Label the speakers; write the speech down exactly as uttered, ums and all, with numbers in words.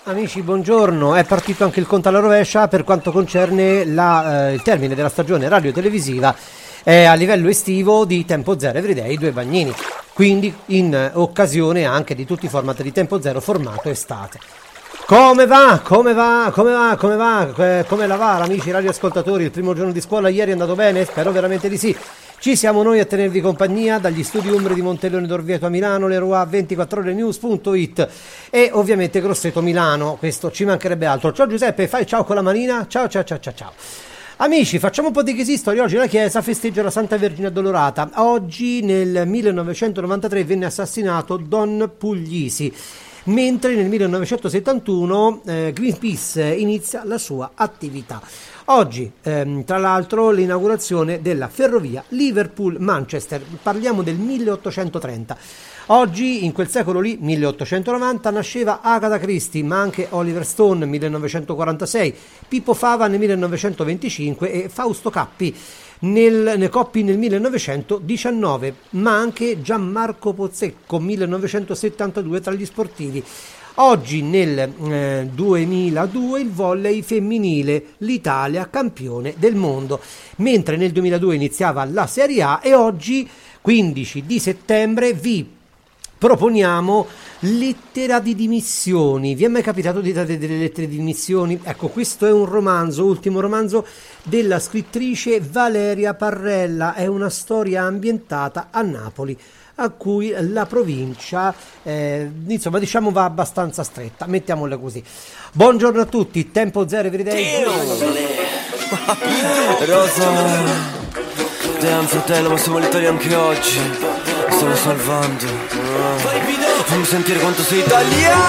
Speaker 1: Amici, buongiorno. È partito anche il conto alla rovescia per quanto concerne la, eh, il termine della stagione radio-televisiva eh, a livello estivo di Tempo Zero Everyday Due Bagnini, quindi in occasione anche di tutti i format di Tempo Zero formato estate. Come va? Come va? Come va? Come va? Eh, come la va, amici radioascoltatori? Il primo giorno di scuola ieri è andato bene? Spero veramente di sì. Ci siamo noi a tenervi compagnia dagli studi Umbri di Monteleone d'Orvieto a Milano, Leroy ventiquattro ore news punto it e ovviamente Grosseto Milano, questo ci mancherebbe altro. Ciao Giuseppe, fai ciao con la manina? Ciao ciao ciao ciao ciao. Amici, facciamo un po' di chesistoria. Oggi la Chiesa festeggia la Santa Vergine Addolorata. Oggi nel millenovecentonovantatré venne assassinato Don Puglisi, mentre nel millenovecentosettantuno eh, Greenpeace inizia la sua attività. Oggi, ehm, tra l'altro, l'inaugurazione della ferrovia Liverpool-Manchester, parliamo del milleottocentotrenta. Oggi, in quel secolo lì, milleottocentonovanta, nasceva Agatha Christie, ma anche Oliver Stone nel millenovecentoquarantasei, Pippo Fava nel millenovecentoventicinque e Fausto Cappi nel, nei Coppi nel millenovecentodiciannove, ma anche Gianmarco Pozzecco millenovecentosettantadue tra gli sportivi. Oggi nel eh, duemiladue il volley femminile, l'Italia campione del mondo, mentre nel duemiladue iniziava la Serie A e oggi quindici di settembre vi proponiamo lettera di dimissioni. Vi è mai capitato di dare delle lettere di dimissioni? Ecco, questo è un romanzo, ultimo romanzo della scrittrice Valeria Parrella, è una storia ambientata a Napoli, a cui la provincia eh, insomma diciamo va abbastanza stretta, mettiamola così. Buongiorno a tutti, Tempo Zero Everyday.
Speaker 2: Rosa, damn fratello, ma siamo letali anche oggi. Mi stavo salvando. Fammi sentire quanto sei italiano.